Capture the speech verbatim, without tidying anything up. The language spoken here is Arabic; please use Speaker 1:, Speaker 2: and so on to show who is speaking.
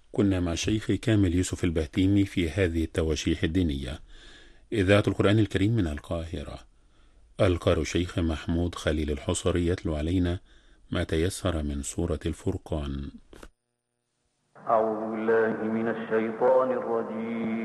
Speaker 1: كنا مع الشيخ كامل يوسف البهتيمي في هذه التواشيح الدينية. إذاعة القرآن الكريم من القاهرة. القارئ الشيخ محمود خليل الحصري يتلو علينا ما تيسر من سورة الفرقان.
Speaker 2: أعوذ بالله من الشيطان الرجيم.